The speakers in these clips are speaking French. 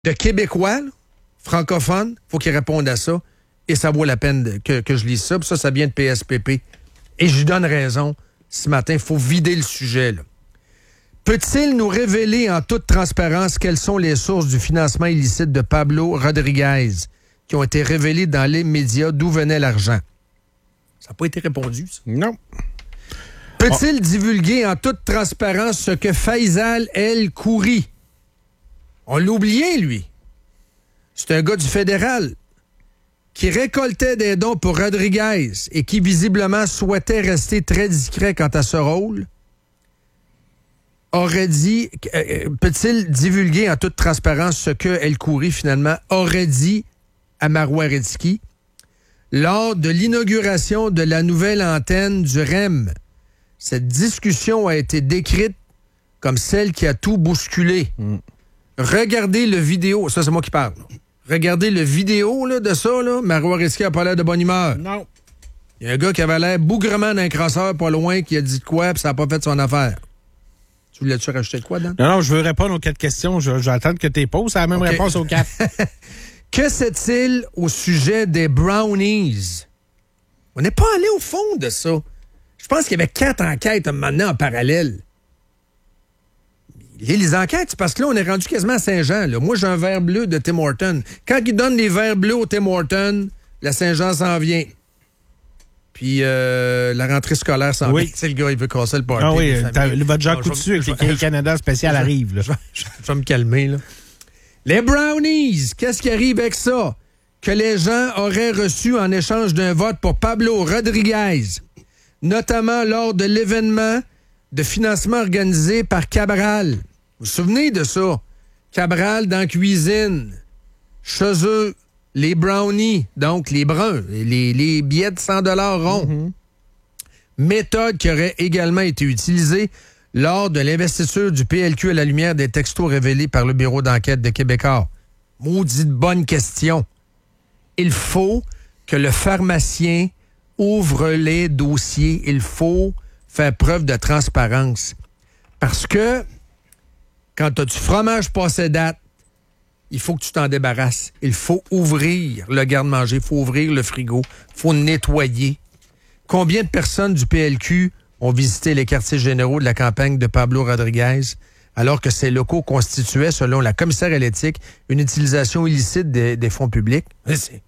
de Québécois, là, francophones, faut qu'ils répondent à ça. Et ça vaut la peine que je lise ça. Puis ça vient de PSPP. Et je lui donne raison ce matin. Il faut vider le sujet, là. Peut-il nous révéler en toute transparence quelles sont les sources du financement illicite de Pablo Rodriguez qui ont été révélées dans les médias? D'où venait l'argent? Ça n'a pas été répondu, ça. Non. Peut-il divulguer en toute transparence ce que Faisal El Khoury? On l'a oublié, lui. C'est un gars du fédéral qui récoltait des dons pour Rodriguez et qui visiblement souhaitait rester très discret quant à ce rôle. Aurait dit, peut-il divulguer en toute transparence ce que El Khoury, finalement, aurait dit à Marois Redski lors de l'inauguration de la nouvelle antenne du REM? Cette discussion a été décrite comme celle qui a tout bousculé. Regardez le vidéo. Ça, c'est moi qui parle. Regardez le vidéo là, de ça. Là. Marois Redski n'a pas l'air de bonne humeur. Non. Il y a un gars qui avait l'air bougrement d'un crosseur pas loin qui a dit de quoi puis ça n'a pas fait son affaire. Tu voulais-tu rajouter de quoi, Dan? Non, je veux répondre aux 4 questions. J'attends que tu poses. C'est la même réponse aux 4. Que sait-il au sujet des brownies? On n'est pas allé au fond de ça. Je pense qu'il y avait 4 enquêtes maintenant en parallèle. Les enquêtes, c'est parce que là, on est rendu quasiment à Saint-Jean. Là. Moi, j'ai un verre bleu de Tim Hortons. Quand ils donnent des verres bleus au Tim Hortons, la Saint-Jean s'en vient. Puis la rentrée scolaire s'en vient. Tu sais, le gars, il veut casser le party. Ah oui, votre Jean Coutu avec les Canada spécial arrive. Là. Je vais me calmer, là. Les brownies, qu'est-ce qui arrive avec ça? Que les gens auraient reçu en échange d'un vote pour Pablo Rodriguez, notamment lors de l'événement de financement organisé par Cabral. Vous vous souvenez de ça? Cabral dans la cuisine. Chez eux, les brownies, donc les bruns, les billets de 100 $ ronds. Mm-hmm. Méthode qui aurait également été utilisée lors de l'investiture du PLQ à la lumière des textos révélés par le bureau d'enquête de Québécois. Maudite bonne question. Il faut que le pharmacien ouvre les dossiers. Il faut faire preuve de transparence. Parce que quand tu as du fromage passé date, il faut que tu t'en débarrasses. Il faut ouvrir le garde-manger, il faut ouvrir le frigo, il faut nettoyer. Combien de personnes du PLQ ont visité les quartiers généraux de la campagne de Pablo Rodriguez, alors que ces locaux constituaient, selon la commissaire à l'éthique, une utilisation illicite des fonds publics? Je suis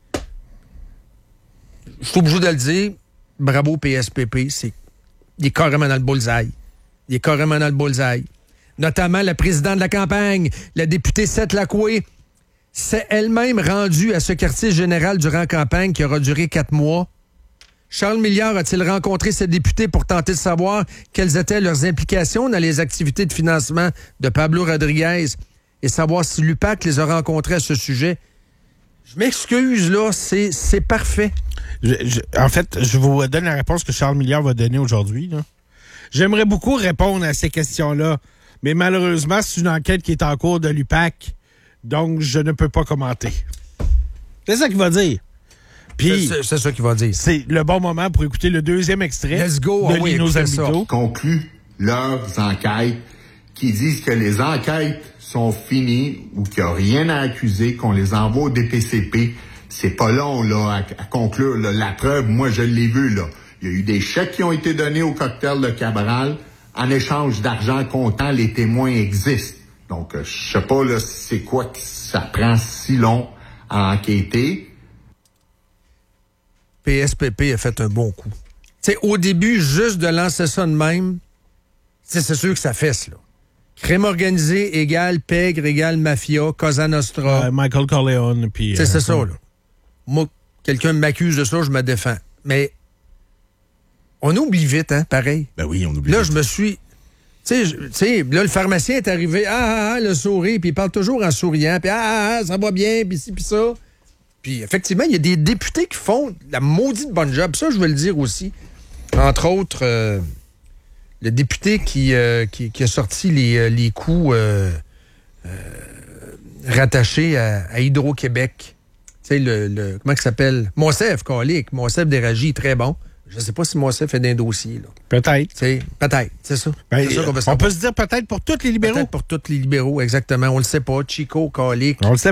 obligé de le dire. Bravo PSPP, il est carrément dans le bullseye. Il est carrément dans le bullseye. Notamment la présidente de la campagne, la députée Seth Lacoué, s'est elle-même rendue à ce quartier général durant la campagne qui aura duré 4 mois. Charles Milliard a-t-il rencontré ces députés pour tenter de savoir quelles étaient leurs implications dans les activités de financement de Pablo Rodriguez et savoir si l'UPAC les a rencontrés à ce sujet? Je m'excuse, là, c'est parfait. En fait, je vous donne la réponse que Charles Milliard va donner aujourd'hui. Là. J'aimerais beaucoup répondre à ces questions-là, mais malheureusement, c'est une enquête qui est en cours de l'UPAC, donc je ne peux pas commenter. C'est ça qu'il va dire. Puis, c'est ça qu'il va dire. C'est le bon moment pour écouter le deuxième extrait. Let's go. De Lino Zambito. Concluent leurs enquêtes qui disent que les enquêtes sont finies ou qu'il n'y a rien à accuser, qu'on les envoie au DPCP. C'est pas long là, à conclure. Là. La preuve, moi, je l'ai vu. Là. Il y a eu des chèques qui ont été donnés au cocktail de Cabral. En échange d'argent comptant, les témoins existent. Donc, je sais pas là, c'est quoi que ça prend si long à enquêter. PSPP a fait un bon coup. T'sais, au début, juste de lancer ça de même, c'est sûr que ça fesse, là. Crime organisé égale pègre égale mafia, Cosa Nostra. Michael Corleone. Puis, c'est ça, là. Moi, quelqu'un m'accuse de ça, je me défends. Mais on oublie vite, hein, pareil. Ben oui, on oublie là, vite. Je me suis... Tu sais, là, le pharmacien est arrivé, le sourire, puis il parle toujours en souriant, puis ça va bien, puis ci, puis ça. Puis effectivement, il y a des députés qui font la maudite bonne job. Ça, je veux le dire aussi. Entre autres, le député qui a sorti les coûts rattachés à Hydro-Québec. Tu sais, comment il s'appelle? Monsef, colique. Monsef d'Éragie, très bon. Je ne sais pas si Moissy fait d'un dossier. Là. Peut-être. Peut-être, c'est ça. Ben, C'est ça qu'on veut on savoir. peut se dire peut-être pour tous les libéraux. Peut-être pour tous les libéraux, exactement. On le sait pas. Chico, Calic. On le sait